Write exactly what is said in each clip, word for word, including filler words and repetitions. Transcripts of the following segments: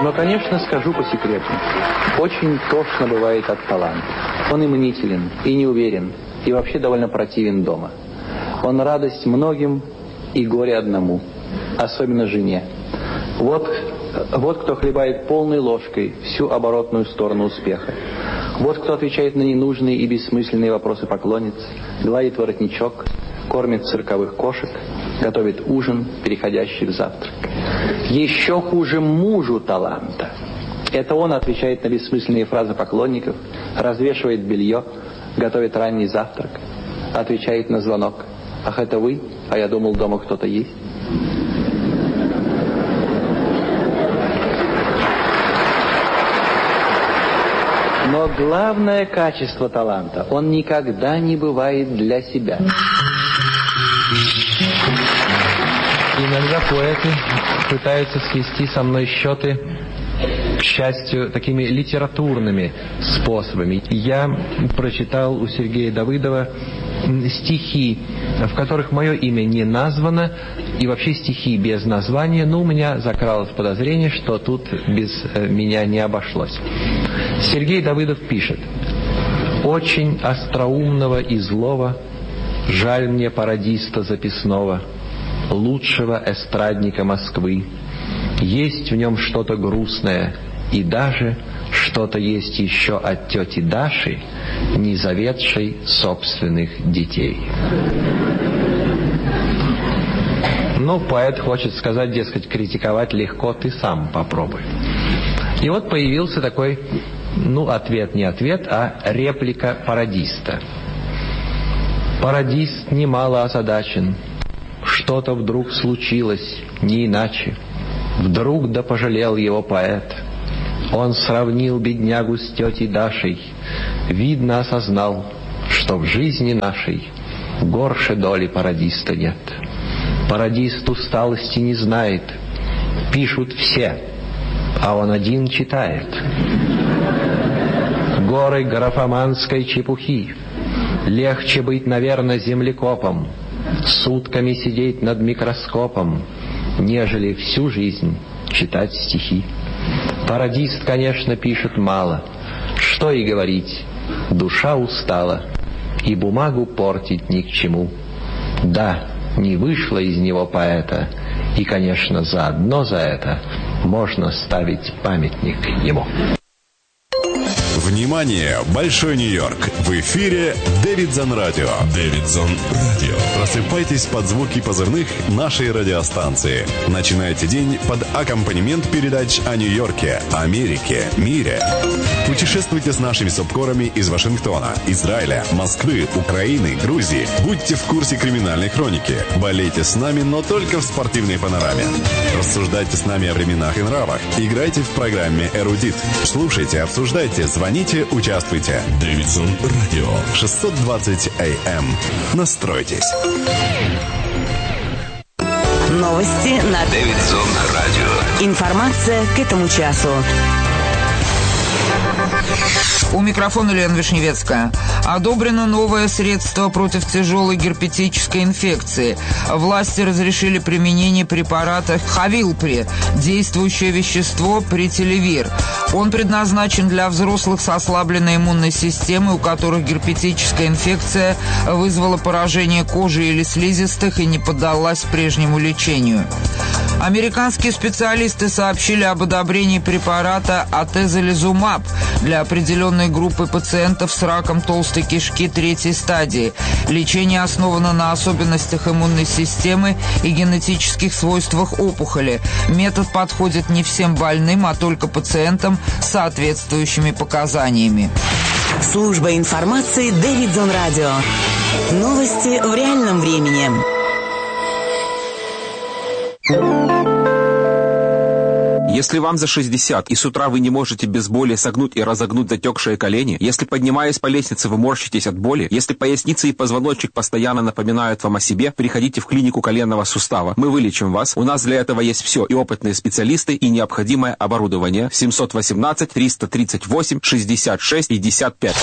Но, конечно, скажу по секрету. Очень тошно бывает от таланта. Он и мнителен, и неуверен, и вообще довольно противен дома. Он радость многим и горе одному, особенно жене. Вот, вот кто хлебает полной ложкой всю оборотную сторону успеха. Вот кто отвечает на ненужные и бессмысленные вопросы поклонниц, гладит воротничок, кормит цирковых кошек, готовит ужин, переходящий в завтрак. Еще хуже мужу таланта. Это он отвечает на бессмысленные фразы поклонников, развешивает белье, готовит ранний завтрак, отвечает на звонок. «Ах, это вы? А я думал, дома кто-то есть». Но главное качество таланта – он никогда не бывает для себя. Иногда поэты пытаются свести со мной счеты, к счастью, такими литературными способами. Я прочитал у Сергея Давыдова стихи, в которых мое имя не названо, и вообще стихи без названия, но у меня закралось подозрение, что тут без меня не обошлось. Сергей Давыдов пишет: «Очень остроумного и злого, жаль мне пародиста записного, лучшего эстрадника Москвы. Есть в нем что-то грустное, и даже что-то есть еще от тети Даши, не заведшей собственных детей». Ну, поэт хочет сказать, дескать, критиковать легко, ты сам попробуй. И вот появился такой, ну, ответ не ответ, а реплика пародиста. Пародист немало озадачен. Что-то вдруг случилось, не иначе. Вдруг да пожалел его поэт. Он сравнил беднягу с тетей Дашей. Видно, осознал, что в жизни нашей горше доли пародиста нет. Пародист усталости не знает. Пишут все, а он один читает. Горы графоманской чепухи. Легче быть, наверное, землекопом, сутками сидеть над микроскопом, нежели всю жизнь читать стихи. Пародист, конечно, пишет мало. Что и говорить, душа устала, и бумагу портить ни к чему. Да, не вышло из него поэта, и, конечно, заодно за это можно ставить памятник ему. Внимание! Большой Нью-Йорк! В эфире Дэвидсон Радио. Дэвидсон Радио. Просыпайтесь под звуки позывных нашей радиостанции. Начинайте день под аккомпанемент передач о Нью-Йорке, Америке, мире. Путешествуйте с нашими субкорами из Вашингтона, Израиля, Москвы, Украины, Грузии. Будьте в курсе криминальной хроники. Болейте с нами, но только в спортивной панораме. Рассуждайте с нами о временах и нравах. Играйте в программе «Эрудит». Слушайте, обсуждайте, звоните. Участвуйте. Дэвидсон Радио. шестьсот двадцать эй эм. Настройтесь. Новости на Дэвидсон Радио. Информация к этому часу. У микрофона Лена Вишневецкая. Одобрено новое средство против тяжелой герпетической инфекции. Власти разрешили применение препарата Хавилпри, действующее вещество Прителивир. Он предназначен для взрослых с ослабленной иммунной системой, у которых герпетическая инфекция вызвала поражение кожи или слизистых и не поддалась прежнему лечению. Американские специалисты сообщили об одобрении препарата атезолизумаб для определенной группы пациентов с раком толстой кишки третьей стадии. Лечение основано на особенностях иммунной системы и генетических свойствах опухоли. Метод подходит не всем больным, а только пациентам с соответствующими показаниями. Служба информации Дэвидсон Радио. Новости в реальном времени. Если вам за шестьдесят, и с утра вы не можете без боли согнуть и разогнуть затекшие колени, если, поднимаясь по лестнице, вы морщитесь от боли, если поясница и позвоночник постоянно напоминают вам о себе, приходите в клинику коленного сустава. Мы вылечим вас. У нас для этого есть все, и опытные специалисты, и необходимое оборудование. семьсот восемнадцать триста тридцать восемь шестьдесят шесть пятьдесят пять.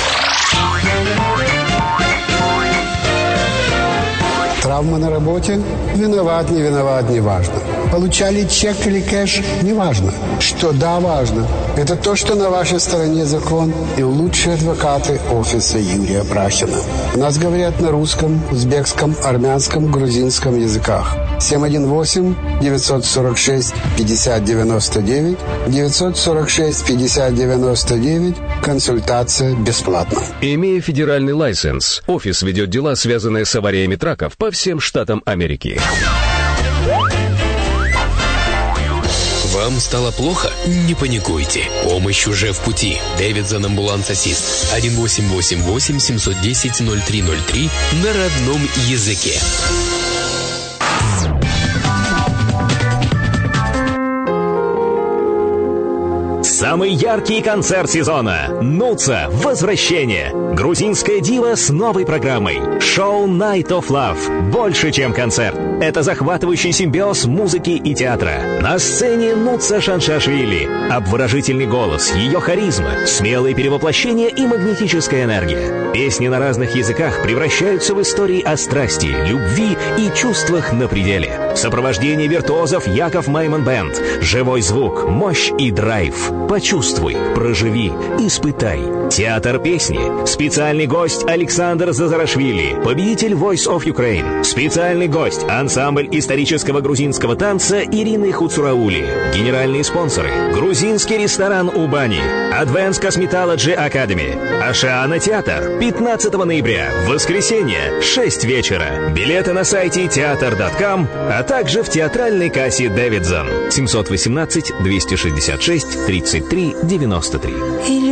Травма на работе? Виноват, не виноват, не важно. получали чек или кэш, неважно. Что да, важно. Это то, что на вашей стороне закон и лучшие адвокаты офиса Юрия Брахина. У нас говорят на русском, узбекском, армянском, грузинском языках. семь один восемь девятьсот сорок шесть пятьдесят девяносто девять девятьсот сорок шесть пятьдесят девяносто девять. Консультация бесплатна. Имея федеральный лайсенс, офис ведет дела, связанные с авариями траков по всем штатам Америки. Вам стало плохо? Не паникуйте. Помощь уже в пути. Дэвидсон Амбуланс Ассист. один восемь восемь восемь семь один ноль ноль три ноль три на родном языке. Самый яркий концерт сезона. Нуца. Возвращение. Грузинская дива с новой программой. Шоу Night of Love. Больше, чем концерт. Это захватывающий симбиоз музыки и театра. На сцене Нуца Шаншашвили. Обворожительный голос, ее харизма, смелые перевоплощения и магнетическая энергия. Песни на разных языках превращаются в истории о страсти, любви и чувствах на пределе. Сопровождение виртуозов Яков Майман Бэнд. Живой звук, мощь и драйв. Почувствуй, проживи, испытай. Театр песни. Специальный гость Александр Зазарашвили, победитель Voice of Ukraine. Специальный гость ансамбль исторического грузинского танца Ирины Хуцураули. Генеральные спонсоры: грузинский ресторан Убани, Advanced Cosmetology Academy, Ашиана Театр. пятнадцатого ноября, воскресенье, шесть вечера. Билеты на сайте театр точка ком, а также в театральной кассе Дэвидсон. семь один восемь двести шестьдесят шесть тридцать три девяносто три.